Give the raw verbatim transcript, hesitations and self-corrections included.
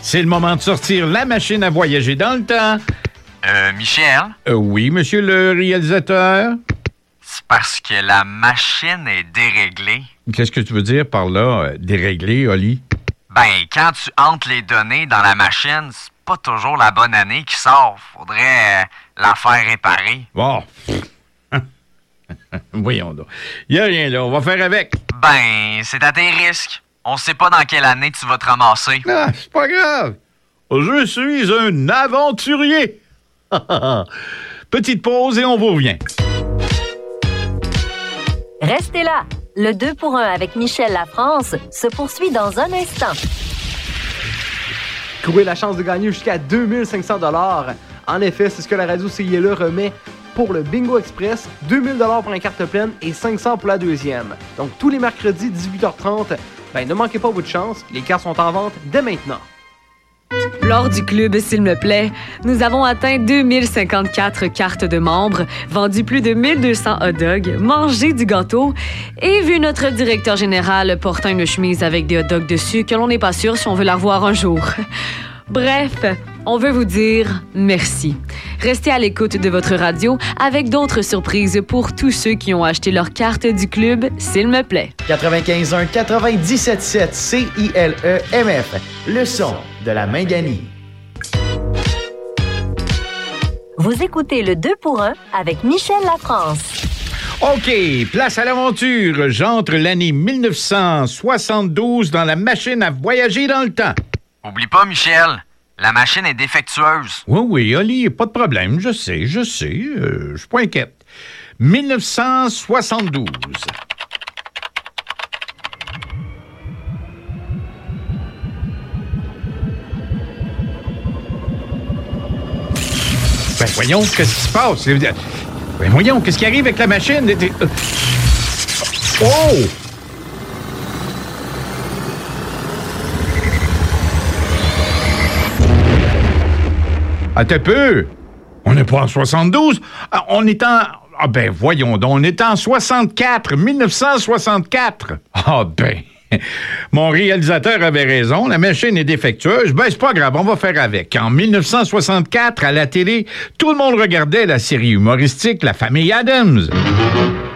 C'est le moment de sortir la machine à voyager dans le temps. Euh, Michel? Euh, oui, monsieur le réalisateur? C'est parce que la machine est déréglée. Qu'est-ce que tu veux dire par là, euh, déréglé, Oli? Ben, quand tu entres les données dans la machine, c'est pas toujours la bonne année qui sort. Faudrait euh, la faire réparer. Bon. Voyons donc. Y a rien là, on va faire avec. Ben, c'est à tes risques. On sait pas dans quelle année tu vas te ramasser. Ah, c'est pas grave. Je suis un aventurier. Petite pause et on vous revient. Restez là. Le deux pour un avec Michel Lafrance se poursuit dans un instant. Courez la chance de gagner jusqu'à deux mille cinq cents dollars. En effet, c'est ce que la radio C I L E remet pour le Bingo Express. deux mille dollars pour la carte pleine et cinq cents pour la deuxième. Donc tous les mercredis, dix-huit heures trente, ben ne manquez pas votre chance. Les cartes sont en vente dès maintenant. Lors du club S'il me plaît, nous avons atteint deux mille cinquante-quatre cartes de membres, vendu plus de mille deux cents hot dogs, mangé du gâteau et vu notre directeur général portant une chemise avec des hot dogs dessus que l'on n'est pas sûr si on veut la revoir un jour. Bref, on veut vous dire merci. Restez à l'écoute de votre radio avec d'autres surprises pour tous ceux qui ont acheté leur carte du club S'il me plaît. quatre-vingt-quinze un quatre-vingt-dix-sept sept C I L E M F, le son de la Minganie. Vous écoutez le deux pour un avec Michel Lafrance. OK, place à l'aventure. J'entre l'année mille neuf cent soixante-douze dans la machine à voyager dans le temps. Oublie pas, Michel, la machine est défectueuse. Oui, oui, Oli, pas de problème, je sais, je sais, euh, je suis pas inquiète. mille neuf cent soixante-douze. Ben voyons, qu'est-ce qui se passe? Ben voyons, qu'est-ce qui arrive avec la machine? Oh! Attends un peu! On n'est pas en soixante-douze! Ah, on est en... Ah ben, voyons donc, on est en soixante-quatre, mille neuf cent soixante-quatre! Ah ben, mon réalisateur avait raison, la machine est défectueuse. Ben, c'est pas grave, on va faire avec. En mille neuf cent soixante-quatre, à la télé, tout le monde regardait la série humoristique La Famille Adams.